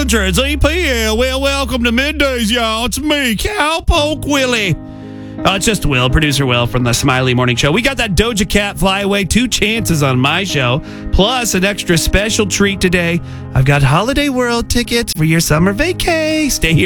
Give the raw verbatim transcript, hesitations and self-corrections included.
Country. It's E P L. Well, welcome to Middays, y'all. It's me, Cowpoke Willie. Oh, it's just Will, producer Will from the Smiley Morning Show. We got that Doja Cat Flyaway, two chances on my show, plus an extra special treat today. I've got Holiday World tickets for your summer vacay. Stay here.